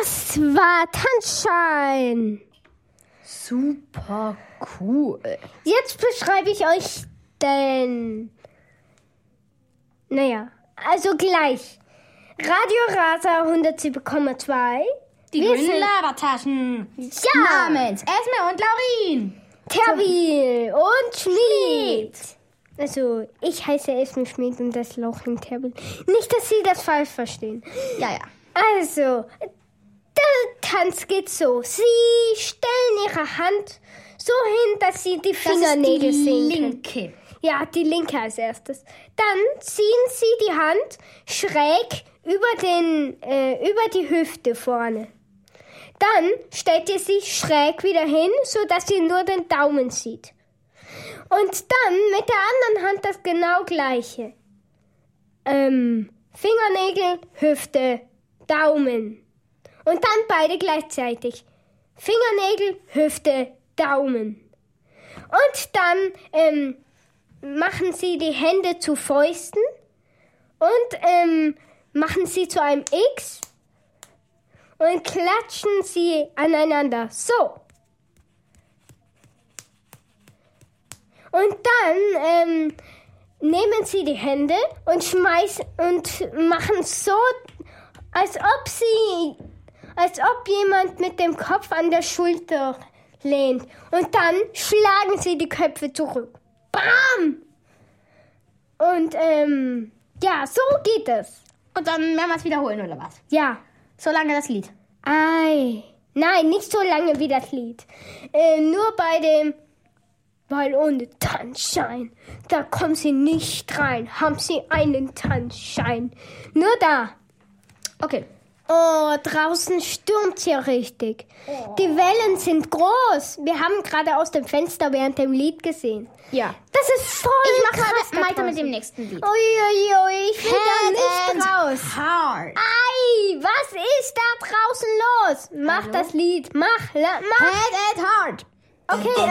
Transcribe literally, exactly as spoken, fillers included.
Das war Tanzschein. Super cool. Jetzt beschreibe ich euch den... Naja, also gleich. Radio Rasa hundertsieben Komma zwei. Die Wir grünen sind- Labertaschen. Ja. Namens Esme und Laurin. Terbil und Schmied. Also, ich heiße Esme Schmied und das Laurin Terbil. Nicht, dass Sie das falsch verstehen. Ja, ja. Also, der Tanz geht so. Sie stellen Ihre Hand so hin, dass Sie die Fingernägel das ist die sehen können. linke. Ja, die linke als erstes. Dann ziehen Sie die Hand schräg über, den, äh, über die Hüfte vorne. Dann stellt ihr sie schräg wieder hin, sodass ihr nur den Daumen sieht. Und dann mit der anderen Hand das genau gleiche. Ähm, Fingernägel, Hüfte, Daumen. Und dann beide gleichzeitig. Fingernägel, Hüfte, Daumen. Und dann ähm, machen Sie die Hände zu Fäusten und ähm, machen Sie zu einem X und klatschen Sie aneinander. So. Und dann ähm, nehmen Sie die Hände und schmeißen und machen so, als ob Sie, als ob jemand mit dem Kopf an der Schulter lehnt. Und dann schlagen Sie die Köpfe zurück. Bam! Und ähm, ja, so geht es. Und dann mehrmals wiederholen, oder was? Ja. So lange das Lied. Ei. Nein, nicht so lange wie das Lied. Äh, nur bei dem, weil ohne Tanzschein, da kommen Sie nicht rein. Haben Sie einen Tanzschein? Nur da. Okay. Oh, draußen stürmt's hier richtig. Oh. Die Wellen sind groß. Wir haben gerade aus dem Fenster während dem Lied gesehen. Ja. Das ist voll Ich mache krass da mal weiter mit draußen. dem nächsten Lied. Uiuiui, ich will da Head nicht and raus. Heart. Ei, was ist da draußen los? Mach Hallo? das Lied. Mach, la, mach. Head and Heart. Okay,